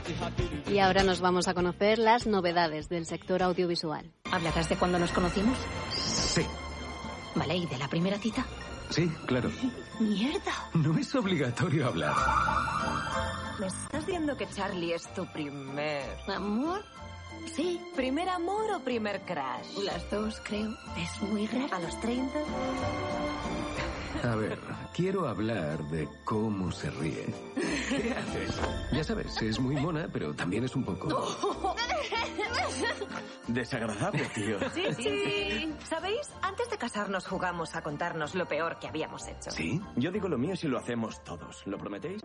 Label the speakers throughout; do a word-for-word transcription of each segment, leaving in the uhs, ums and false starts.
Speaker 1: Y ahora nos vamos a conocer las novedades del sector audiovisual.
Speaker 2: ¿Hablarás de cuando nos conocimos?
Speaker 3: Sí.
Speaker 2: Vale, ¿y de la primera cita?
Speaker 3: Sí, claro.
Speaker 2: ¡Mierda!
Speaker 3: No es obligatorio hablar.
Speaker 4: ¿Me estás diciendo que Charlie es tu primer...
Speaker 2: ¿Amor? Sí.
Speaker 4: ¿Primer amor o primer crush?
Speaker 2: Las dos, creo. Es muy raro.
Speaker 4: ¿A los treinta?
Speaker 3: A ver, quiero hablar de cómo se ríe. ¿Qué haces? Ya sabes, es muy mona, pero también es un poco...
Speaker 5: desagradable, tío.
Speaker 4: Sí, sí. ¿Sabéis? Antes de casarnos jugamos a contarnos lo peor que habíamos hecho.
Speaker 5: ¿Sí? Yo digo lo mío si lo hacemos todos. ¿Lo prometéis?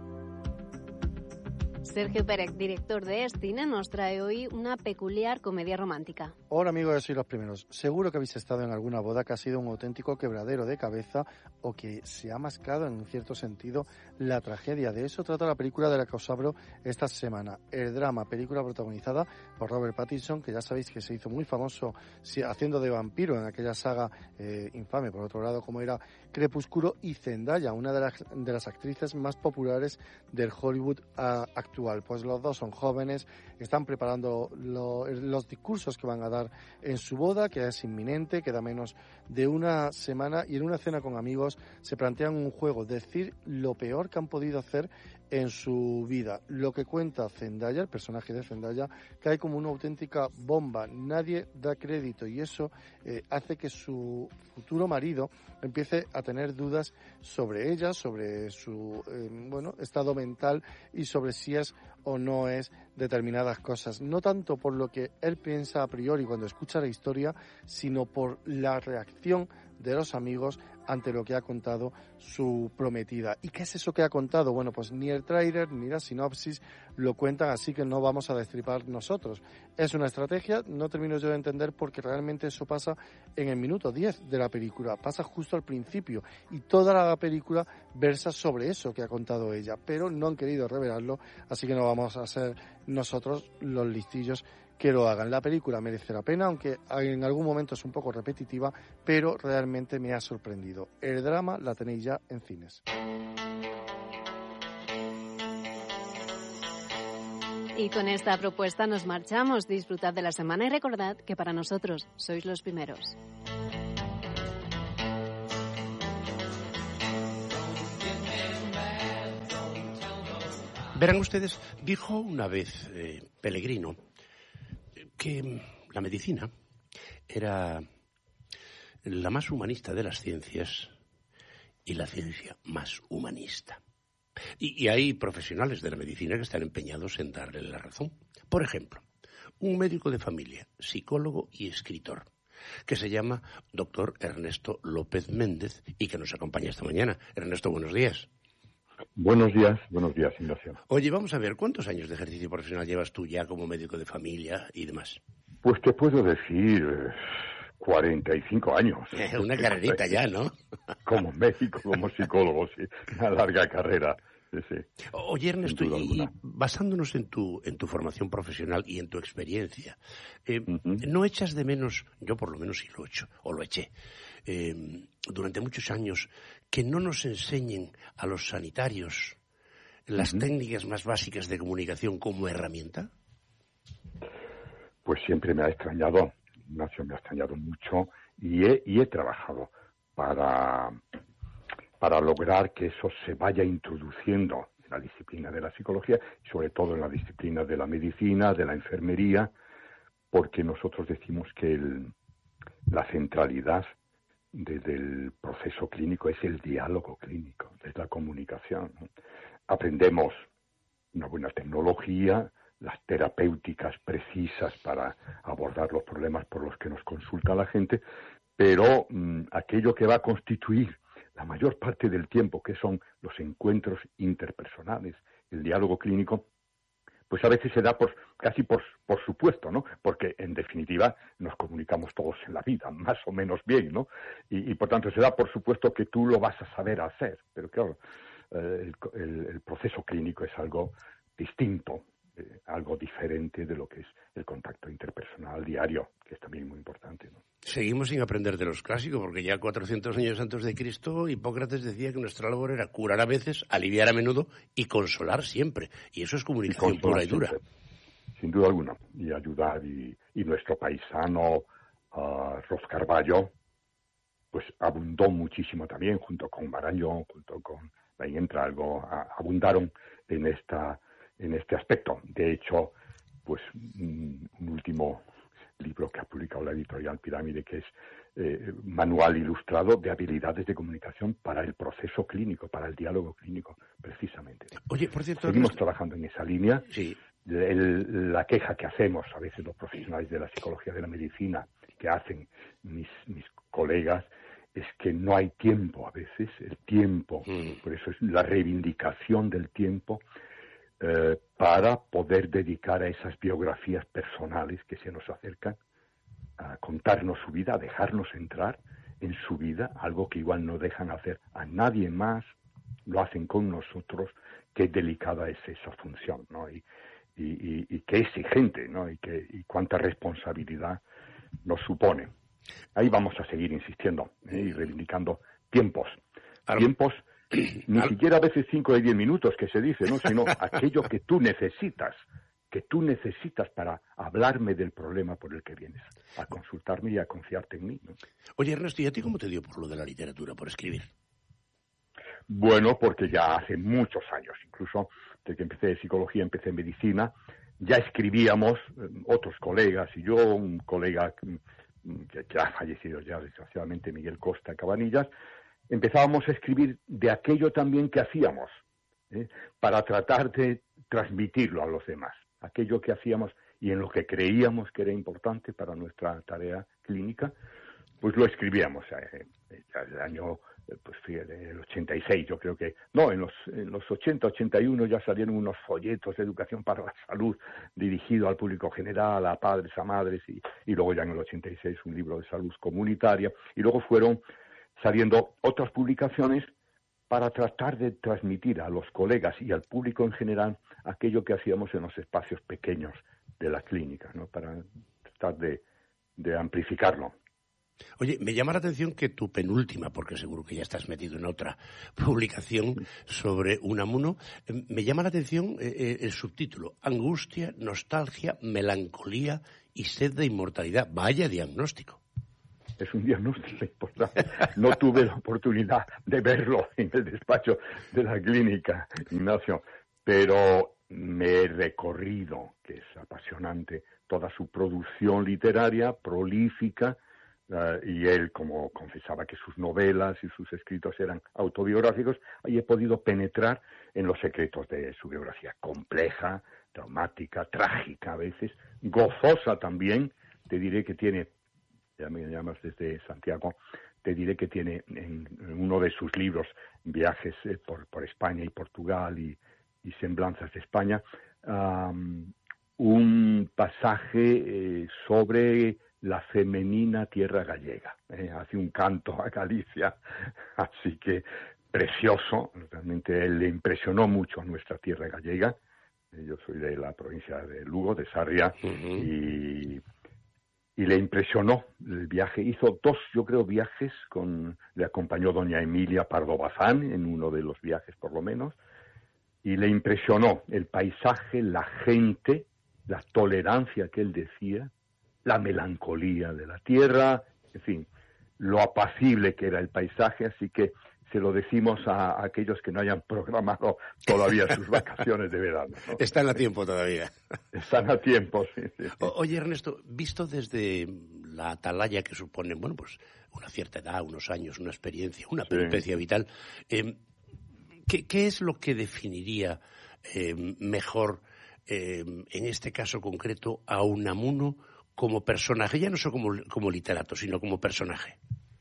Speaker 1: Sergio Pérez, director de Escine, nos trae hoy una peculiar comedia romántica.
Speaker 6: Hola amigos, yo soy los primeros. Seguro que habéis estado en alguna boda que ha sido un auténtico quebradero de cabeza o que se ha mascado en cierto sentido la tragedia. De eso trata la película de la que os hablo esta semana. El drama, película protagonizada por Robert Pattinson, que ya sabéis que se hizo muy famoso haciendo de vampiro en aquella saga eh, infame, por otro lado, como era Crepúsculo, y Zendaya, una de las, de las actrices más populares del Hollywood uh, actual. Pues los dos son jóvenes, están preparando lo, los discursos que van a dar en su boda, que es inminente, queda menos de una semana, y en una cena con amigos se plantean un juego, decir lo peor que han podido hacer en su vida. Lo que cuenta Zendaya, el personaje de Zendaya, cae como una auténtica bomba. Nadie da crédito y eso eh, hace que su futuro marido empiece a tener dudas sobre ella, sobre su eh, bueno estado mental y sobre si es o no es determinadas cosas. No tanto por lo que él piensa a priori cuando escucha la historia, sino por la reacción de los amigos ante lo que ha contado su prometida. ¿Y qué es eso que ha contado? Bueno, pues ni el tráiler ni la sinopsis lo cuentan, así que no vamos a destripar nosotros. Es una estrategia, no termino yo de entender porque realmente eso pasa en el minuto diez de la película, pasa justo al principio y toda la película versa sobre eso que ha contado ella, pero no han querido revelarlo, así que no vamos a ser nosotros los listillos que lo hagan. La película merece la pena, aunque en algún momento es un poco repetitiva, pero realmente me ha sorprendido. El drama la tenéis ya en cines.
Speaker 1: Y con esta propuesta nos marchamos. Disfrutad de la semana y recordad que para nosotros sois los primeros.
Speaker 7: Verán ustedes, dijo una vez eh, Pellegrino que la medicina era la más humanista de las ciencias y la ciencia más humanista. Y, y hay profesionales de la medicina que están empeñados en darle la razón. Por ejemplo, un médico de familia, psicólogo y escritor, que se llama doctor Ernesto López Méndez y que nos acompaña esta mañana. Ernesto, buenos días.
Speaker 8: Buenos días, buenos días, Ignacio.
Speaker 7: Oye, vamos a ver, ¿cuántos años de ejercicio profesional llevas tú ya como médico de familia y demás?
Speaker 8: Pues te puedo decir eh, cuarenta y cinco años.
Speaker 7: Eh, una carrerita ya, ¿no?
Speaker 8: Como médico, como psicólogo, sí, una larga carrera. Sí, sí.
Speaker 7: Oye, Ernesto, y, y basándonos en tu en tu formación profesional y en tu experiencia, eh, uh-huh. ¿no echas de menos, yo por lo menos sí lo echo, o lo eché, eh, durante muchos años, que no nos enseñen a los sanitarios las uh-huh. técnicas más básicas de comunicación como herramienta?
Speaker 8: Pues siempre me ha extrañado, Ignacio, me ha extrañado mucho y he, y he trabajado para... para lograr que eso se vaya introduciendo en la disciplina de la psicología y sobre todo en la disciplina de la medicina, de la enfermería, porque nosotros decimos que el, la centralidad de, del proceso clínico es el diálogo clínico, es la comunicación, ¿no? Aprendemos una buena tecnología, las terapéuticas precisas para abordar los problemas por los que nos consulta la gente, pero mmm, aquello que va a constituir la mayor parte del tiempo, que son los encuentros interpersonales, el diálogo clínico, pues a veces se da por casi por, por supuesto, ¿no? Porque, en definitiva, nos comunicamos todos en la vida, más o menos bien, ¿no? Y, y por tanto, se da por supuesto que tú lo vas a saber hacer. Pero claro, eh, el, el, el proceso clínico es algo distinto. Eh, algo diferente de lo que es el contacto interpersonal diario, que es también muy importante, ¿no?
Speaker 7: Seguimos sin aprender de los clásicos, porque ya cuatrocientos años antes de Cristo, Hipócrates decía que nuestra labor era curar a veces, aliviar a menudo y consolar siempre. Y eso es comunicación y pura y dura.
Speaker 8: Siempre, sin duda alguna. Y ayudar. Y, y nuestro paisano uh, Ros Carballo, pues abundó muchísimo también, junto con Marañón, junto con... Ahí entra algo, a, abundaron en esta en este aspecto. De hecho, pues un, un último libro que ha publicado la editorial Pirámide, que es eh, Manual Ilustrado de Habilidades de Comunicación para el Proceso Clínico, para el Diálogo Clínico, precisamente.
Speaker 7: Oye, por cierto...
Speaker 8: Seguimos trabajando en esa línea.
Speaker 7: Sí.
Speaker 8: El, la queja que hacemos a veces los profesionales de la psicología de la medicina, que hacen mis, mis colegas, es que no hay tiempo a veces, el tiempo, mm. por eso es la reivindicación del tiempo, Eh, para poder dedicar a esas biografías personales que se nos acercan, a contarnos su vida, a dejarnos entrar en su vida, algo que igual no dejan hacer a nadie más, lo hacen con nosotros. Qué delicada es esa función, ¿no? Y, y, y, y qué exigente, ¿no? Y, qué, y cuánta responsabilidad nos supone. Ahí vamos a seguir insistiendo, ¿eh? Y reivindicando tiempos, Ar- tiempos ni Ar- siquiera a veces cinco de diez minutos que se dice, ¿no? Sino aquello que tú necesitas, que tú necesitas para hablarme del problema por el que vienes, a consultarme y a confiarte en mí, ¿no?
Speaker 7: Oye, Ernesto, ¿y a ti cómo te dio por lo de la literatura, por escribir?
Speaker 8: Bueno, porque ya hace muchos años, incluso desde que empecé de psicología, empecé en medicina, ya escribíamos, eh, otros colegas y yo, un colega que, que ha fallecido ya desgraciadamente, Miguel Costa Cabanillas, empezábamos a escribir de aquello también que hacíamos, ¿eh? para tratar de transmitirlo a los demás, aquello que hacíamos y en lo que creíamos que era importante para nuestra tarea clínica, pues lo escribíamos. Eh, el año, pues fíjate, el ochenta y seis, yo creo que, no, en los, en los ochenta, ochenta y uno ya salieron unos folletos de educación para la salud dirigido al público general, a padres, a madres, y, y luego ya en el ochenta y seis un libro de salud comunitaria, y luego fueron saliendo otras publicaciones para tratar de transmitir a los colegas y al público en general aquello que hacíamos en los espacios pequeños de la clínica, ¿no? Para tratar de, de amplificarlo.
Speaker 7: Oye, me llama la atención que tu penúltima, porque seguro que ya estás metido en otra publicación sobre Unamuno, me llama la atención eh, el subtítulo: Angustia, nostalgia, melancolía y sed de inmortalidad. Vaya diagnóstico.
Speaker 8: Es un diagnóstico importante. No tuve la oportunidad de verlo en el despacho de la clínica, Ignacio, pero me he recorrido, que es apasionante, toda su producción literaria, prolífica, uh, y él, como confesaba que sus novelas y sus escritos eran autobiográficos, ahí he podido penetrar en los secretos de su biografía, compleja, traumática, trágica a veces, gozosa también. Te diré que tiene, ya me llamas desde Santiago, te diré que tiene en, en uno de sus libros, viajes eh, por, por España y Portugal y, y semblanzas de España, um, un pasaje eh, sobre la femenina tierra gallega. Eh, hace un canto a Galicia, así que precioso. Realmente él le impresionó mucho a nuestra tierra gallega. Eh, yo soy de la provincia de Lugo, de Sarria, uh-huh. y... Y le impresionó el viaje. Hizo dos, yo creo, viajes. Con, le acompañó doña Emilia Pardo Bazán en uno de los viajes, por lo menos. Y le impresionó el paisaje, la gente, la tolerancia que él decía, la melancolía de la tierra, en fin, lo apacible que era el paisaje. Así que se lo decimos a, a aquellos que no hayan programado todavía sus vacaciones de verano, ¿no?
Speaker 7: Están a tiempo todavía.
Speaker 8: Están a tiempo, sí, sí, sí.
Speaker 7: O, oye, Ernesto, visto desde la atalaya que supone, bueno, pues una cierta edad, unos años, una experiencia, una peripecia sí. vital, eh, ¿qué, ¿qué es lo que definiría eh, mejor, eh, en este caso concreto, a Unamuno como personaje? Ya no solo como, como literato, sino como personaje.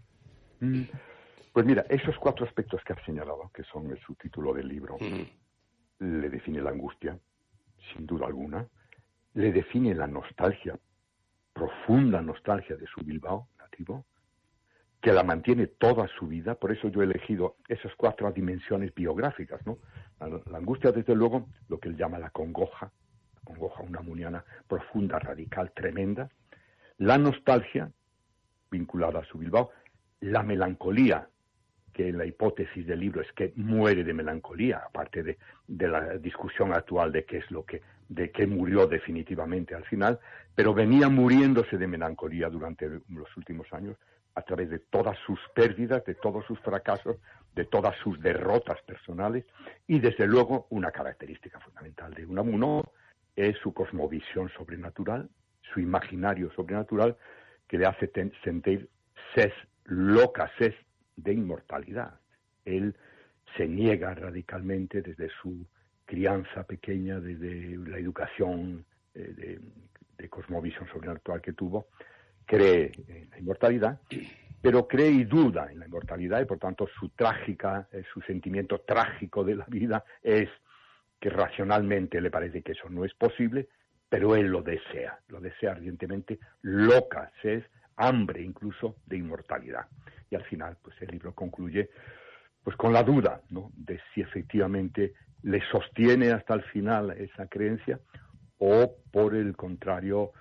Speaker 8: Mm. Pues mira, esos cuatro aspectos que has señalado, que son el subtítulo del libro, mm. le define la angustia, sin duda alguna, le define la nostalgia, profunda nostalgia de su Bilbao nativo, que la mantiene toda su vida. Por eso yo he elegido esas cuatro dimensiones biográficas, ¿no? La, la angustia, desde luego, lo que él llama la congoja, la congoja, profunda, radical, tremenda, la nostalgia, vinculada a su Bilbao, la melancolía, que la hipótesis del libro es que muere de melancolía, aparte de, de la discusión actual de qué es lo que, de qué murió definitivamente al final, pero venía muriéndose de melancolía durante los últimos años a través de todas sus pérdidas, de todos sus fracasos, de todas sus derrotas personales, y desde luego una característica fundamental de Unamuno es su cosmovisión sobrenatural, su imaginario sobrenatural, que le hace ten, sentir sed, loca sed de inmortalidad. Él se niega radicalmente desde su crianza pequeña, desde la educación eh, de, de cosmovisión sobrenatural que tuvo, cree en la inmortalidad, pero cree y duda en la inmortalidad, y por tanto su trágica, eh, su sentimiento trágico de la vida es que racionalmente le parece que eso no es posible, pero él lo desea, lo desea ardientemente, loca sed, hambre incluso de inmortalidad. Y al final, pues el libro concluye pues con la duda, ¿no?, de si efectivamente le sostiene hasta el final esa creencia o, por el contrario,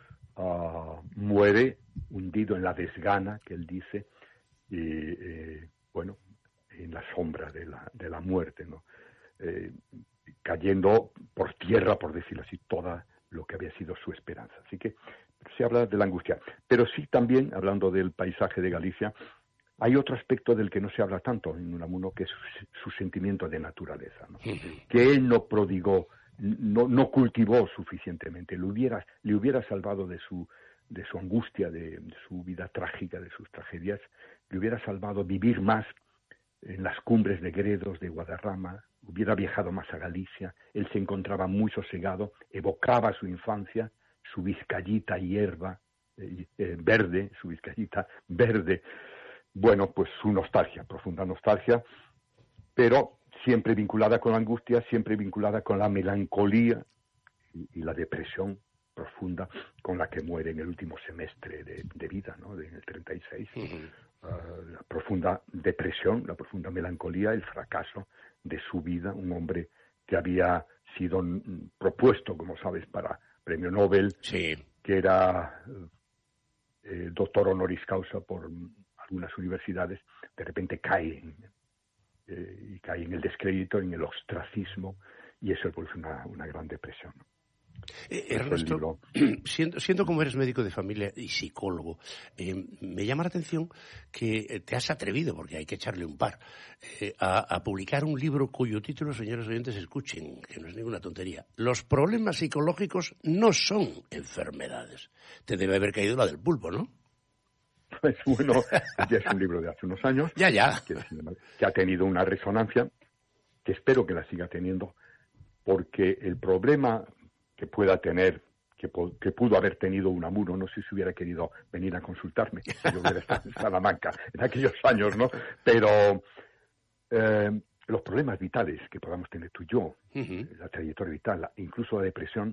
Speaker 8: uh, muere hundido en la desgana, que él dice, y, eh, bueno, en la sombra de la, de la muerte, ¿no? Eh, cayendo por tierra, por decirlo así, toda lo que había sido su esperanza. Así que se habla de la angustia. Pero sí también, hablando del paisaje de Galicia, hay otro aspecto del que no se habla tanto en Unamuno, que es su, su sentimiento de naturaleza, ¿no? Que él no prodigó, no, no cultivó suficientemente. Le hubiera, le hubiera salvado de su, de su angustia, de, de su vida trágica, de sus tragedias, le hubiera salvado vivir más en las cumbres de Gredos, de Guadarrama, hubiera viajado más a Galicia. Él se encontraba muy sosegado, evocaba su infancia, su Vizcayita hierba, eh, eh, verde, su Vizcayita verde. Bueno, pues su nostalgia, profunda nostalgia, pero siempre vinculada con la angustia, siempre vinculada con la melancolía y, y la depresión profunda con la que muere en el último semestre de, de vida, ¿no?, de, en el treinta y seis. Uh, la profunda depresión, la profunda melancolía, el fracaso de su vida, un hombre que había sido mm, propuesto, como sabes, para premio Nobel,
Speaker 7: sí,
Speaker 8: que era eh, doctor honoris causa por algunas universidades, de repente cae en, eh, y cae en el descrédito, en el ostracismo, y eso es una, una gran depresión.
Speaker 7: Eh, Ernesto, siendo, siendo como eres médico de familia y psicólogo, eh, me llama la atención que te has atrevido, porque hay que echarle un par, eh, a, a publicar un libro cuyo título, señores oyentes, escuchen, que no es ninguna tontería. Los problemas psicológicos no son enfermedades. Te debe haber caído la del pulpo, ¿no?
Speaker 8: Pues bueno, ya es un libro de hace unos años,
Speaker 7: ya, ya.
Speaker 8: Que, que ha tenido una resonancia, que espero que la siga teniendo, porque el problema que pueda tener, que, que pudo haber tenido Unamuno, no sé si hubiera querido venir a consultarme, si yo hubiera estado en Salamanca en aquellos años, ¿no? Pero eh, los problemas vitales que podamos tener tú y yo, uh-huh. la trayectoria vital, la, incluso la depresión,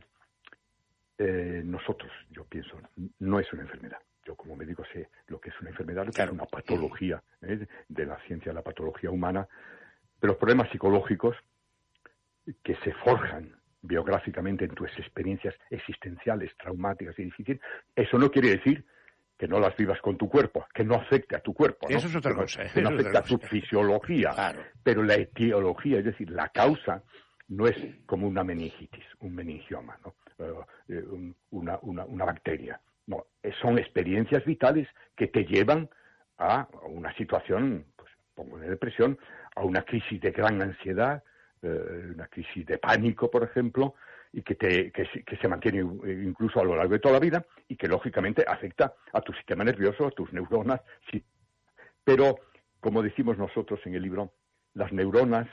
Speaker 8: eh, nosotros, yo pienso, no es una enfermedad. Yo como médico sé lo que es una enfermedad, lo que claro. es una patología, ¿eh? de la ciencia de la patología humana, pero los problemas psicológicos que se forjan biográficamente en tus experiencias existenciales, traumáticas y difíciles, eso no quiere decir que no las vivas con tu cuerpo, que no afecte a tu cuerpo, ¿no?
Speaker 7: Eso es otra cosa.
Speaker 8: Que no, que no afecte a tu fisiología,
Speaker 7: claro.
Speaker 8: Pero la etiología, es decir, la causa, no es como una meningitis, un meningioma, ¿no? Uh, una, una, una bacteria. No, son experiencias vitales que te llevan a una situación, pues pongo de depresión, a una crisis de gran ansiedad, una crisis de pánico, por ejemplo, y que, te, que, que se mantiene incluso a lo largo de toda la vida y que, lógicamente, afecta a tu sistema nervioso, a tus neuronas. Sí. Pero, como decimos nosotros en el libro, las neuronas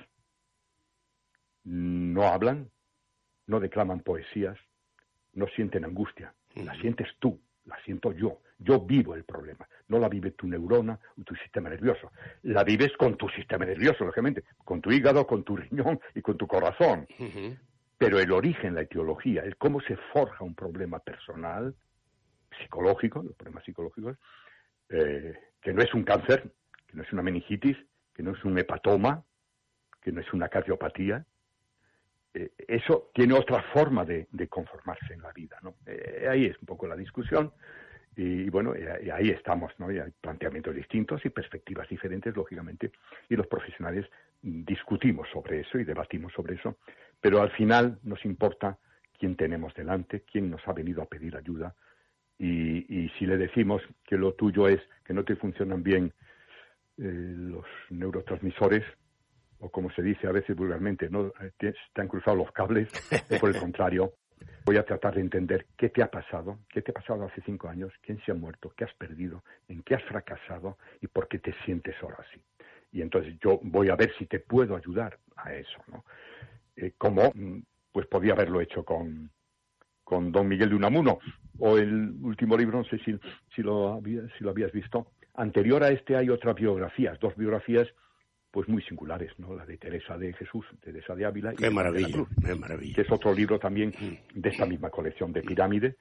Speaker 8: no hablan, no declaman poesías, no sienten angustia. La sientes tú, la siento yo. Yo vivo el problema. No la vive tu neurona o tu sistema nervioso. La vives con tu sistema nervioso, lógicamente, con tu hígado, con tu riñón y con tu corazón. Uh-huh. Pero el origen, la etiología, el cómo se forja un problema personal, psicológico, los problemas psicológicos, eh, que no es un cáncer, que no es una meningitis, que no es un hepatoma, que no es una cardiopatía, eh, eso tiene otra forma de, de conformarse en la vida, ¿no? Eh, ahí es un poco la discusión. Y, y bueno, y ahí estamos, ¿no? Y hay planteamientos distintos y perspectivas diferentes, lógicamente, y los profesionales discutimos sobre eso y debatimos sobre eso, pero al final nos importa quién tenemos delante, quién nos ha venido a pedir ayuda, y, y si le decimos que lo tuyo es que no te funcionan bien eh, los neurotransmisores, o como se dice a veces vulgarmente, no te, te han cruzado los cables, o por el contrario, voy a tratar de entender qué te ha pasado, qué te ha pasado hace cinco años, quién se ha muerto, qué has perdido, en qué has fracasado y por qué te sientes ahora así. Y entonces yo voy a ver si te puedo ayudar a eso, ¿no? Eh, como pues podía haberlo hecho con, con Don Miguel de Unamuno, o el último libro, no sé si, si, lo, había, si lo habías visto. Anterior a este hay otras biografías, dos biografías pues muy singulares, ¿no? La de Teresa de Jesús, Teresa de Ávila.
Speaker 7: Qué
Speaker 8: y
Speaker 7: maravilla,
Speaker 8: de la Cruz,
Speaker 7: qué maravilla.
Speaker 8: que es otro libro también de esta misma colección de Pirámide.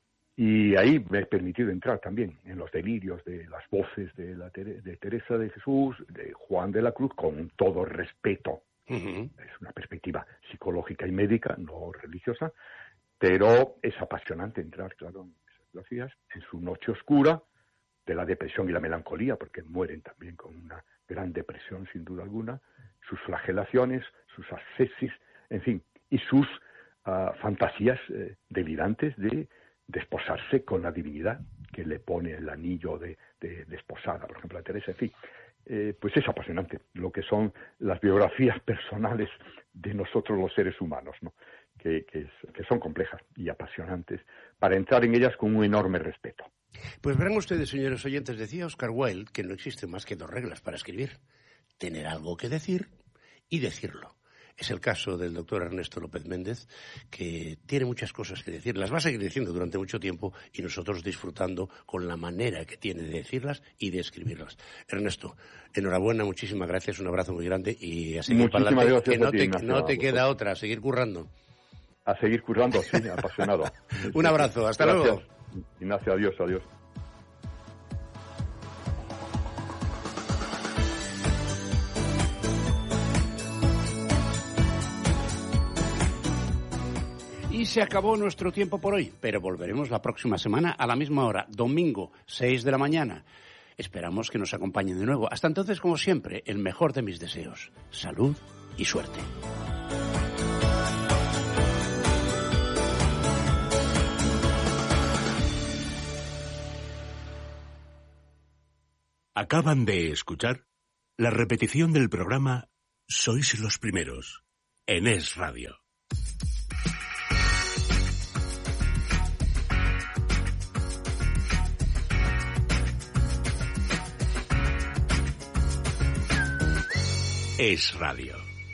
Speaker 8: Y ahí me he permitido entrar también en los delirios de las voces de, la Tere, de Teresa de Jesús, de Juan de la Cruz, con todo respeto. Uh-huh. Es una perspectiva psicológica y médica, no religiosa, pero es apasionante entrar, claro, en esas biografías, en su noche oscura de la depresión y la melancolía, porque mueren también con una gran depresión, sin duda alguna, sus flagelaciones, sus ascesis, en fin, y sus uh, fantasías eh, delirantes de desposarse con la divinidad que le pone el anillo de, de, de esposada, por ejemplo, a Teresa, en fin. Eh, pues es apasionante lo que son las biografías personales de nosotros los seres humanos, ¿no? Que, que, es, que son complejas y apasionantes, para entrar en ellas con un enorme respeto.
Speaker 7: Pues verán ustedes, señores oyentes, decía Oscar Wilde que no existen más que dos reglas para escribir: tener algo que decir y decirlo. Es el caso del doctor Ernesto López Méndez, que tiene muchas cosas que decir, las va a seguir diciendo durante mucho tiempo y nosotros disfrutando con la manera que tiene de decirlas y de escribirlas. Ernesto, enhorabuena, muchísimas gracias, un abrazo muy grande y a seguir para adelante, que no te, no te queda otra, a seguir currando.
Speaker 8: A seguir currando, sí, apasionado.
Speaker 7: Un abrazo, hasta gracias. Luego.
Speaker 8: Ignacio, adiós, adiós.
Speaker 7: Y se acabó nuestro tiempo por hoy, pero volveremos la próxima semana a la misma hora, domingo, seis de la mañana. Esperamos que nos acompañen de nuevo. Hasta entonces, como siempre, el mejor de mis deseos, salud y suerte.
Speaker 9: Acaban de escuchar la repetición del programa Sois los Primeros, en Es Radio. Es Radio.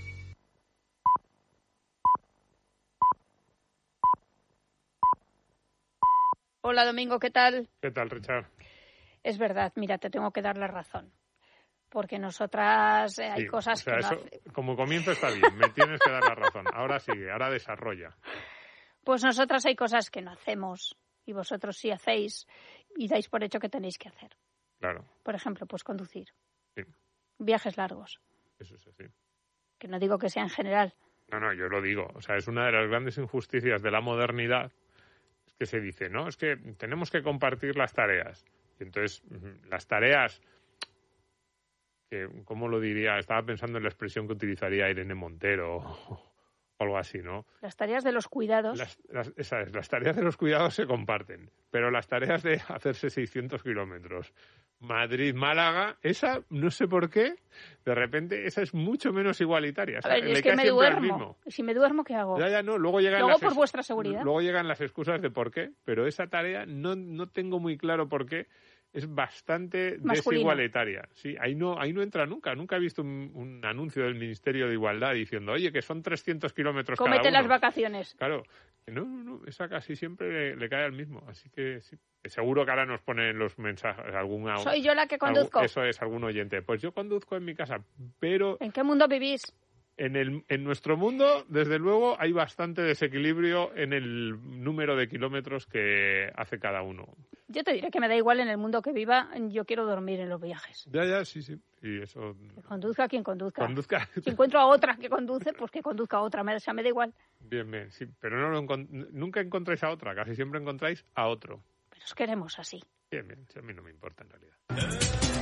Speaker 10: Hola, Domingo, ¿qué tal?
Speaker 11: ¿Qué tal, Richard?
Speaker 10: Es verdad, mira, te tengo que dar la razón. Porque nosotras eh, hay
Speaker 11: sí,
Speaker 10: cosas
Speaker 11: o sea,
Speaker 10: que
Speaker 11: eso,
Speaker 10: no hace...
Speaker 11: Como comienzo está bien, me tienes que dar la razón. Ahora sigue, ahora desarrolla.
Speaker 10: Pues nosotras hay cosas que no hacemos y vosotros sí hacéis y dais por hecho que tenéis que hacer.
Speaker 11: Claro.
Speaker 10: Por ejemplo, pues conducir.
Speaker 11: Sí.
Speaker 10: Viajes largos.
Speaker 11: Eso es así.
Speaker 10: Que no digo que sea en general.
Speaker 11: No, no, yo lo digo. O sea, es una de las grandes injusticias de la modernidad. Es que se dice, ¿no? Es que tenemos que compartir las tareas. Y entonces, las tareas, que, ¿cómo lo diría? Estaba pensando en la expresión que utilizaría Irene Montero o algo así, ¿no?
Speaker 10: Las tareas de los cuidados.
Speaker 11: Las, las, esa es, las tareas de los cuidados se comparten, pero las tareas de hacerse seiscientos kilómetros, Madrid-Málaga, esa, no sé por qué, de repente, esa es mucho menos igualitaria.
Speaker 10: A ver,
Speaker 11: o sea,
Speaker 10: es que me duermo. ¿Y si me duermo, qué hago?
Speaker 11: Ya, ya, no. Luego llegan
Speaker 10: Luego
Speaker 11: las
Speaker 10: por
Speaker 11: ex...
Speaker 10: vuestra seguridad.
Speaker 11: Luego llegan las excusas de por qué, pero esa tarea no, no tengo muy claro por qué. Es bastante
Speaker 10: masculino.
Speaker 11: Desigualitaria. Sí, ahí no, ahí no entra nunca. Nunca he visto un, un anuncio del Ministerio de Igualdad diciendo, oye, que son trescientos kilómetros cada uno.
Speaker 10: Cómete las vacaciones.
Speaker 11: Claro. No, no, no. Esa casi siempre le, le cae al mismo. Así que sí. Seguro que ahora nos ponen los mensajes alguna...
Speaker 10: Soy yo la que conduzco.
Speaker 11: Algún, eso es, algún oyente. Pues yo conduzco en mi casa, pero...
Speaker 10: ¿En qué mundo vivís?
Speaker 11: En, el, en nuestro mundo, desde luego, hay bastante desequilibrio en el número de kilómetros que hace cada uno.
Speaker 10: Yo te diré que me da igual en el mundo que viva, yo quiero dormir en los viajes.
Speaker 11: Ya, ya, sí, sí. Y eso...
Speaker 10: Que conduzca quien conduzca.
Speaker 11: Conduzca.
Speaker 10: Si encuentro a otra que conduce, pues que conduzca a otra, me, o sea, me da igual.
Speaker 11: Bien, bien, sí. Pero no lo encont- nunca encontráis a otra, casi siempre encontráis a otro.
Speaker 10: Pero os queremos así.
Speaker 11: Bien, bien, sí, a mí no me importa en realidad.